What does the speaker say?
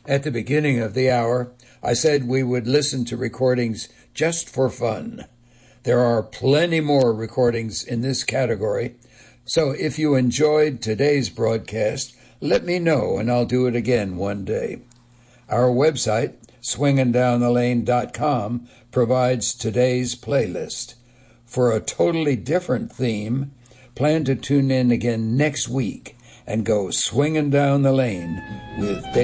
At the beginning of the hour, I said we would listen to recordings just for fun. There are plenty more recordings in this category, so if you enjoyed today's broadcast, let me know and I'll do it again one day. Our website, swingindownthelane.com, provides today's playlist. For a totally different theme, plan to tune in again next week and go swinging down the lane with Dave.